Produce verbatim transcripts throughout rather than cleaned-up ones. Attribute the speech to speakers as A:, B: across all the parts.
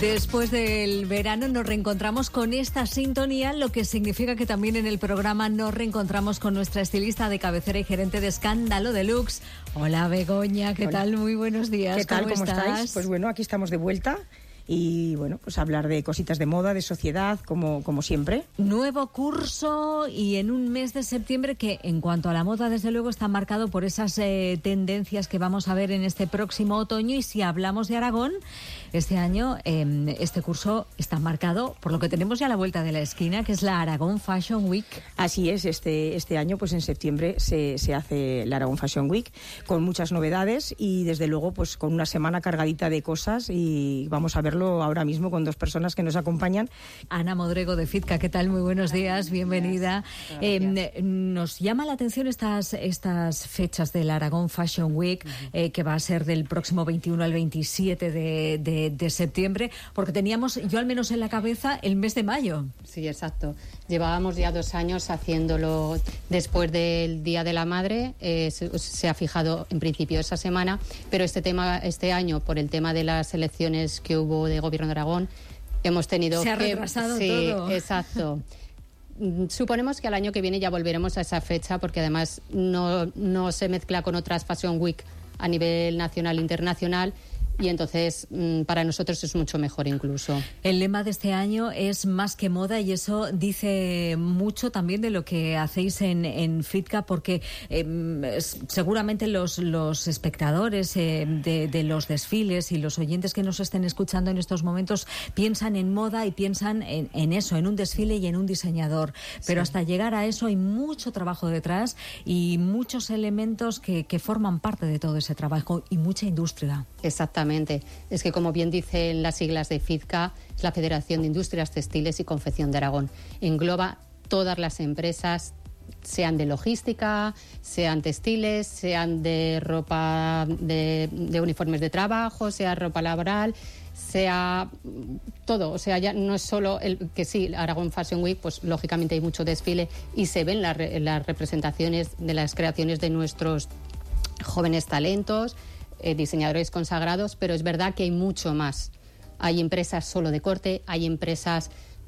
A: Después del verano nos reencontramos con esta sintonía, lo que significa que también en el programa nos reencontramos con nuestra estilista de cabecera y gerente de Escándalo Deluxe. Hola Begoña, ¿qué Hola. tal? Muy buenos días.
B: ¿Qué tal?
A: ¿Cómo,
B: ¿Cómo
A: estás?
B: estáis? Pues bueno, aquí estamos de vuelta. Y bueno, pues hablar de cositas de moda, de sociedad, como, como siempre.
A: Nuevo curso y en un mes de septiembre que en cuanto a la moda desde luego está marcado por esas eh, tendencias que vamos a ver en este próximo otoño. Y si hablamos de Aragón, este año eh, este curso está marcado por lo que tenemos ya a la vuelta de la esquina, que es la Aragón Fashion Week.
B: Así es, este, este año pues en septiembre se, se hace la Aragón Fashion Week con muchas novedades y desde luego pues con una semana cargadita de cosas y vamos a verlo ahora mismo con dos personas que nos acompañan.
A: Ana Modrego de Fitka, ¿qué tal? Muy buenos días, bienvenida. Eh, nos llama la atención estas, estas fechas del Aragón Fashion Week, uh-huh. eh, que va a ser del próximo veintiuno al veintisiete de, de, de septiembre, porque teníamos, yo al menos en la cabeza, el mes de mayo.
C: Sí, exacto. Llevábamos ya dos años haciéndolo después del Día de la Madre, eh, se, se ha fijado en principio esa semana, pero este tema, este año, por el tema de las elecciones que hubo de Gobierno de Aragón, hemos tenido
A: se ha
C: que...
A: retrasado
C: sí,
A: todo.
C: Exacto. Suponemos que al año que viene ya volveremos a esa fecha, porque además no, no se mezcla con otras Fashion Week a nivel nacional e internacional. Y entonces para nosotros es mucho mejor incluso.
A: El lema de este año es más que moda y eso dice mucho también de lo que hacéis en, en Fitka, porque eh, seguramente los, los espectadores eh, de, de los desfiles y los oyentes que nos estén escuchando en estos momentos piensan en moda y piensan en, en eso, en un desfile y en un diseñador. Pero sí, hasta llegar a eso hay mucho trabajo detrás y muchos elementos que, que forman parte de todo ese trabajo y mucha industria.
C: Exactamente. Es que, como bien dicen las siglas de Fitka, es la Federación de Industrias Textiles y Confección de Aragón. Engloba todas las empresas, sean de logística, sean textiles, sean de ropa, de, de uniformes de trabajo, sea ropa laboral, sea todo. O sea, ya no es solo el que sí, Aragón Fashion Week, pues lógicamente hay mucho desfile y se ven las, las representaciones de las creaciones de nuestros jóvenes talentos, Eh, diseñadores consagrados, pero es verdad que hay mucho más. Hay empresas solo de corte, hay empresas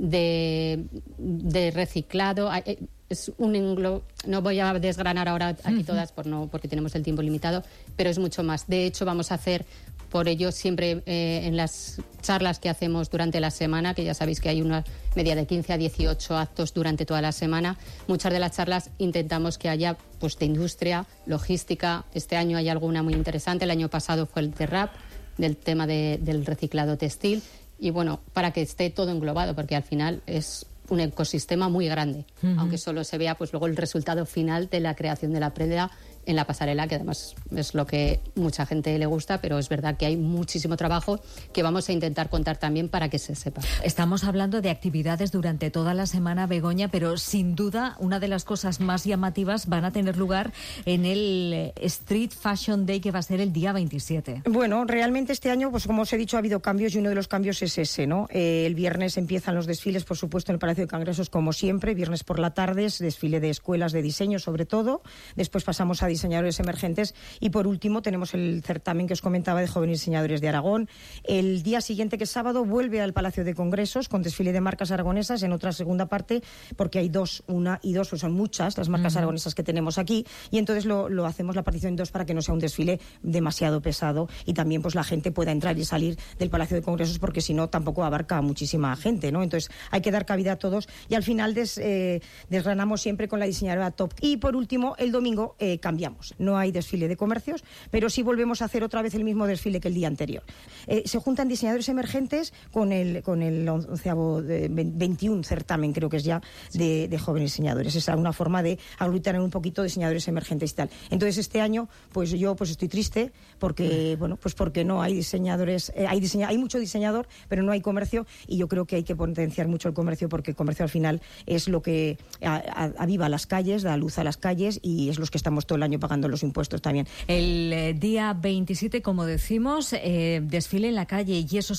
C: de, de reciclado, hay, es un englo... no voy a desgranar ahora aquí uh-huh. todas por no, porque tenemos el tiempo limitado, pero es mucho más. De hecho, vamos a hacer por ello siempre eh, en las charlas que hacemos durante la semana, que ya sabéis que hay una media de quince a dieciocho actos durante toda la semana, muchas de las charlas intentamos que haya pues de industria, logística. Este año hay alguna muy interesante, el año pasado fue el de R A P, del tema de, del reciclado textil, y bueno, para que esté todo englobado, porque al final es un ecosistema muy grande, uh-huh. aunque solo se vea pues luego el resultado final de la creación de la prenda en la pasarela, que además es lo que mucha gente le gusta, pero es verdad que hay muchísimo trabajo que vamos a intentar contar también para que se sepa.
A: Estamos hablando de actividades durante toda la semana, Begoña, pero sin duda una de las cosas más llamativas van a tener lugar en el Street Fashion Day, que va a ser el día veintisiete.
B: Bueno, realmente este año, pues como os he dicho, ha habido cambios y uno de los cambios es ese, ¿no? Eh, el viernes empiezan los desfiles, por supuesto, en el Palacio de Congresos, como siempre, viernes por la tarde, desfile de escuelas de diseño sobre todo, después pasamos a diseñadores emergentes y por último tenemos el certamen que os comentaba de jóvenes diseñadores de Aragón. El día siguiente, que es sábado, vuelve al Palacio de Congresos con desfile de marcas aragonesas en otra segunda parte, porque hay dos, una y dos, pues son muchas las marcas uh-huh. aragonesas que tenemos aquí, y entonces lo, lo hacemos la partición en dos para que no sea un desfile demasiado pesado y también pues la gente pueda entrar y salir del Palacio de Congresos, porque si no tampoco abarca a muchísima gente, ¿no? Entonces hay que dar cabida a todos y al final des, eh, desgranamos siempre con la diseñadora top. Y por último, el domingo eh, cambiamos. No hay desfile de comercios, pero sí volvemos a hacer otra vez el mismo desfile que el día anterior. Eh, se juntan diseñadores emergentes con el con el onceavo, de, veintiún certamen, creo que es ya, de, de jóvenes diseñadores. Es una forma de aglutinar un poquito diseñadores emergentes y tal. Entonces este año, pues yo pues estoy triste porque, bueno, pues porque no hay diseñadores, eh, hay diseña, hay mucho diseñador, pero no hay comercio, y yo creo que hay que potenciar mucho el comercio, porque el comercio al final es lo que aviva las calles, da luz a las calles, y es los que estamos todo el año pagando los impuestos también.
A: El eh, día veintisiete, como decimos, eh, desfile en la calle, y eso